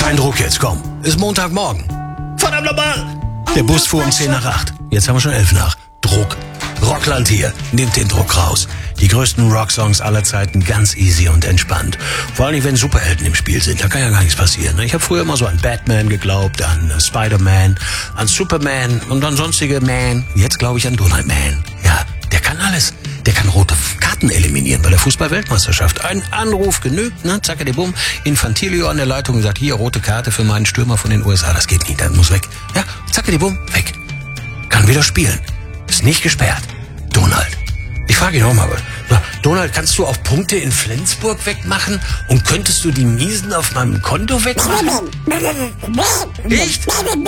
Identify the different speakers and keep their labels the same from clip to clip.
Speaker 1: Kein Druck jetzt, komm. Ist Montagmorgen. Verdammt nochmal! Der Bus fuhr um 10 nach 8. Jetzt haben wir schon 11 nach. Druck. Rockland hier. Nimmt den Druck raus. Die größten Rocksongs aller Zeiten ganz easy und entspannt. Vor allem, wenn Superhelden im Spiel sind. Da kann ja gar nichts passieren. Ich habe früher immer so an Batman geglaubt, an Spider-Man, an Superman und an sonstige Man. Jetzt glaube ich an Donald Man. Ja, der kann alles. Der kann rote Karten eliminieren bei der Fußball-Weltmeisterschaft. Ein Anruf genügt, ne? Zackadibum. Infantilio an der Leitung und sagt, hier, rote Karte für meinen Stürmer von den USA. Das geht nicht, der muss weg. Ja, zackadibum, weg. Kann wieder spielen. Ist nicht gesperrt. Donald. Ich frage ihn auch mal. Donald, kannst du auch Punkte in Flensburg wegmachen? Und könntest du die Miesen auf meinem Konto wegmachen? Echt?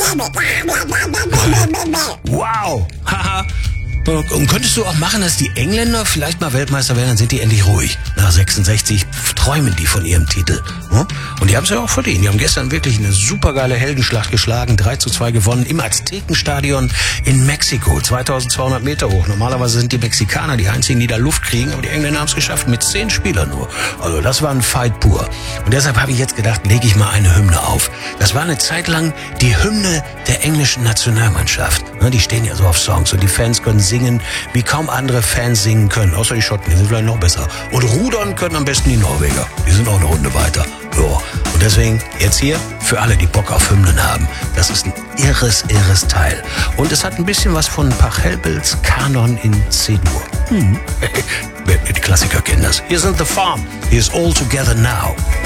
Speaker 1: Wow. Haha. Und könntest du auch machen, dass die Engländer vielleicht mal Weltmeister werden, dann sind die endlich ruhig. Nach 66 träumen die von ihrem Titel. Und die haben es ja auch verdient. Die haben gestern wirklich eine supergeile Heldenschlacht geschlagen, 3:2 gewonnen im Aztekenstadion in Mexiko, 2200 Meter hoch. Normalerweise sind die Mexikaner die einzigen, die da Luft kriegen, aber die Engländer haben es geschafft, mit 10 Spielern nur. Also das war ein Fight pur. Und deshalb habe ich jetzt gedacht, lege ich mal eine Hymne auf. Das war eine Zeit lang die Hymne der englischen Nationalmannschaft. Die stehen ja so auf Songs und die Fans können singen, wie kaum andere Fans singen können. Außer die Schotten, die sind vielleicht noch besser. Und rudern können am besten die Norweger. Die sind auch eine Runde weiter. Ja. Und deswegen jetzt hier für alle, die Bock auf Hymnen haben. Das ist ein irres Teil. Und es hat ein bisschen was von Pachelbels Kanon in C-Dur. Die Klassiker kennen das. Hier sind The Farm. Here's All Together Now.